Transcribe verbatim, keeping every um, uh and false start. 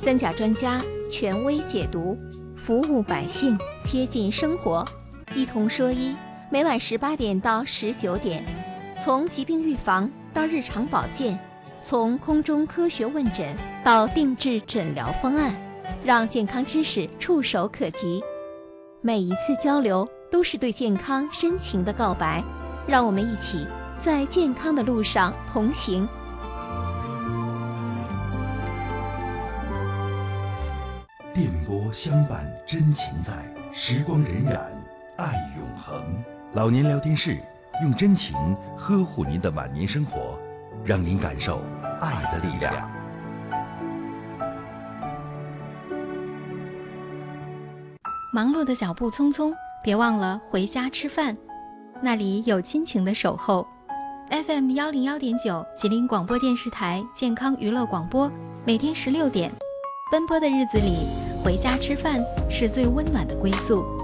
三甲专家权威解读，服务百姓，贴近生活。一同说医，每晚十八点到十九点，从疾病预防到日常保健，从空中科学问诊到定制诊疗方案，让健康知识触手可及。每一次交流都是对健康深情的告白，让我们一起在健康的路上同行。 电波相伴真情在，时光荏苒，爱永恒。老年聊天室用真情呵护您的晚年生活，让您感受爱的力量。 忙碌的脚步匆匆，别忘了回家吃饭，那里有亲情的守候。F M 幺零幺点九吉林广播电视台健康娱乐广播，每天十六点，奔波的日子里，回家吃饭是最温暖的归宿。